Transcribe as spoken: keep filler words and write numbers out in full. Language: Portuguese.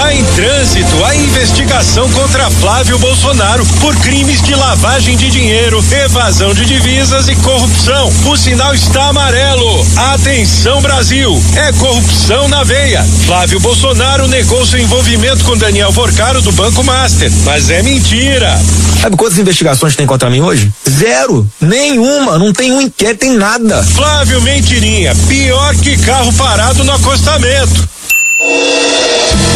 Está em trânsito a investigação contra Flávio Bolsonaro por crimes de lavagem de dinheiro, evasão de divisas e corrupção. O sinal está amarelo. Atenção, Brasil, é corrupção na veia. Flávio Bolsonaro negou seu envolvimento com Daniel Porcaro do Banco Master, mas é mentira. Sabe quantas investigações tem contra mim hoje? Zero, nenhuma, não tem um inquérito, tem nada. Flávio Mentirinha, pior que carro parado no acostamento.